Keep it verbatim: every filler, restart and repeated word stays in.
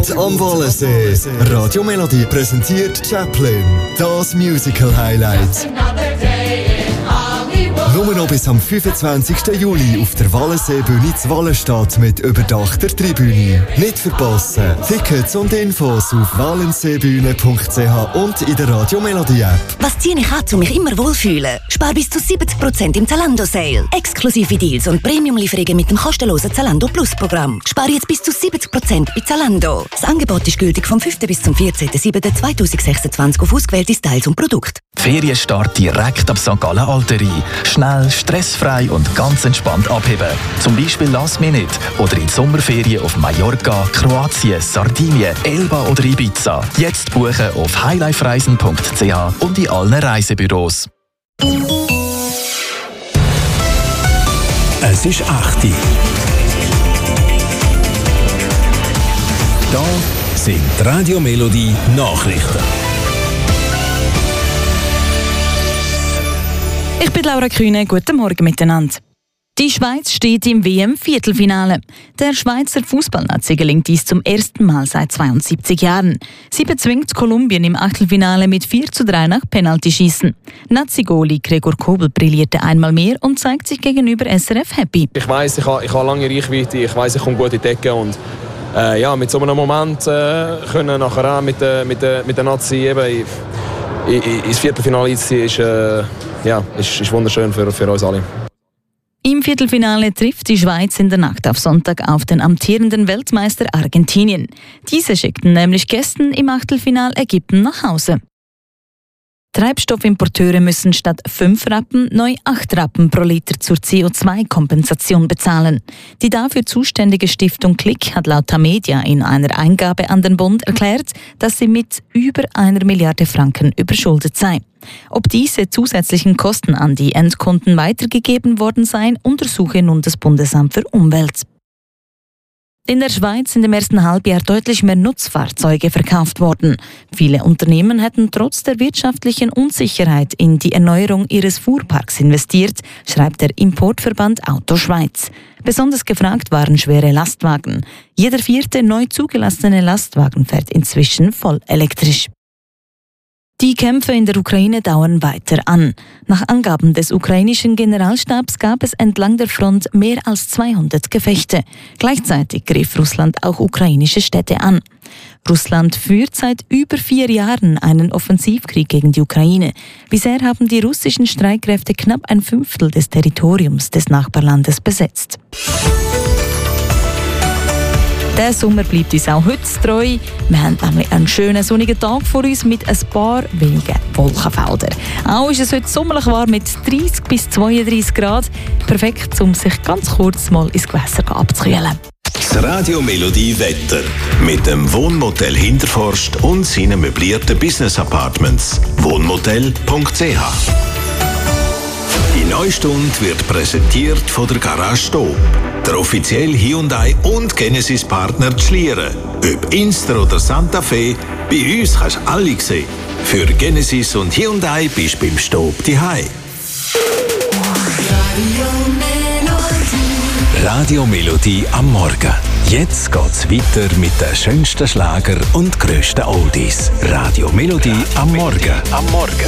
Abend am Wallensee. Radio Melodie präsentiert Chaplin, das Musical-Highlight. Nur noch bis am fünfundzwanzigsten Juli auf der Wallensee-Bühne zu Wallenstadt mit überdachter Tribüne. Nicht verpassen. Tickets und Infos auf wallenseebühne punkt c h und in der Radio Melodie App. Was ziehe ich an, um mich immer wohlfühlen? Spar bis zu siebzig Prozent im Zalando-Sale. Exklusive Deals und Premium-Lieferungen mit dem kostenlosen Zalando Plus-Programm. Spar jetzt bis zu siebzig Prozent bei Zalando. Das Angebot ist gültig vom fünften bis zum vierzehnten siebten zweitausendsechsundzwanzig auf ausgewählte Styles und Produkte. Ferienstart direkt ab Sankt Gallen Alterie. Schnell, stressfrei und ganz entspannt abheben. Zum Beispiel Last Minute oder in die Sommerferien auf Mallorca, Kroatien, Sardinien, Elba oder Ibiza. Jetzt buchen auf highlifereisen punkt c h und in allen Reisebüros. Es ist acht Uhr. Da sind Radio Melodie Nachrichten. Ich bin Laura Kühne, guten Morgen miteinander. Die Schweiz steht im W M-Viertelfinale. Der Schweizer Fußballnazi gelingt dies zum ersten Mal seit zweiundsiebzig Jahren. Sie bezwingt Kolumbien im Achtelfinale mit vier zu drei nach Penaltyschießen. Nazi-Goalie Gregor Kobel brillierte einmal mehr und zeigt sich gegenüber S R F happy. Ich weiss, ich habe, ich habe lange Reichweite, ich weiss, ich komme gut in die Decke und äh, ja, mit so einem Moment äh, können nachher auch mit der mit der, mit der Nazi eben ins Viertelfinale einzuziehen, ist, äh, ja, ist, ist wunderschön für, für uns alle. Im Viertelfinale trifft die Schweiz in der Nacht auf Sonntag auf den amtierenden Weltmeister Argentinien. Diese schickten nämlich gestern im Achtelfinal Ägypten nach Hause. Treibstoffimporteure müssen statt fünf Rappen neu acht Rappen pro Liter zur C O zwei Kompensation bezahlen. Die dafür zuständige Stiftung Klick hat laut Tamedia in einer Eingabe an den Bund erklärt, dass sie mit über einer Milliarde Franken überschuldet sei. Ob diese zusätzlichen Kosten an die Endkunden weitergegeben worden seien, untersuche nun das Bundesamt für Umwelt. In der Schweiz sind im ersten Halbjahr deutlich mehr Nutzfahrzeuge verkauft worden. Viele Unternehmen hätten trotz der wirtschaftlichen Unsicherheit in die Erneuerung ihres Fuhrparks investiert, schreibt der Importverband Auto Schweiz. Besonders gefragt waren schwere Lastwagen. Jeder vierte neu zugelassene Lastwagen fährt inzwischen voll elektrisch. Die Kämpfe in der Ukraine dauern weiter an. Nach Angaben des ukrainischen Generalstabs gab es entlang der Front mehr als zweihundert Gefechte. Gleichzeitig griff Russland auch ukrainische Städte an. Russland führt seit über vier Jahren einen Offensivkrieg gegen die Ukraine. Bisher haben die russischen Streitkräfte knapp ein Fünftel des Territoriums des Nachbarlandes besetzt. Der Sommer bleibt uns auch heute treu. Wir haben nämlich einen schönen sonnigen Tag vor uns mit ein paar wenigen Wolkenfeldern. Auch ist es heute sommerlich warm mit dreißig bis zweiunddreißig Grad. Perfekt, um sich ganz kurz mal ins Gewässer abzukühlen. Das Radio Melodie Wetter mit dem Wohnmotel Hinterforst und seinen möblierten Business Apartments. wohnmotel punkt c h. Die neue Stunde wird präsentiert von der Garage Stop, der offizielle Hyundai und Genesis Partner Schlieren. Ob Inster oder Santa Fe, bei uns kannst du alle sehen. Für Genesis und Hyundai bist du beim Stop daheim. Radio Melodie am Morgen. Jetzt geht's weiter mit den schönsten Schlager und grössten Oldies. Radio Melodie am Morgen. Am Morgen.